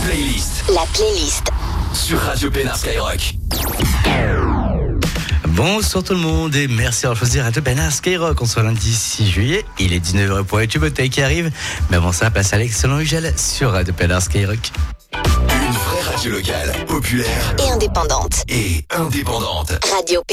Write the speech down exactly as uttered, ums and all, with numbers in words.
playlist. La playlist. Sur Radio Pénard Skyrock. Bonsoir tout le monde et merci d'avoir choisi Radio Pénard Skyrock. On se voit lundi six juillet, il est dix-neuf heures pour YouTube Hotel qui arrive. Mais avant ça, place à l'excellent Ugel sur Radio Pénard Skyrock. Une vraie radio locale, populaire Et indépendante. et indépendante. Radio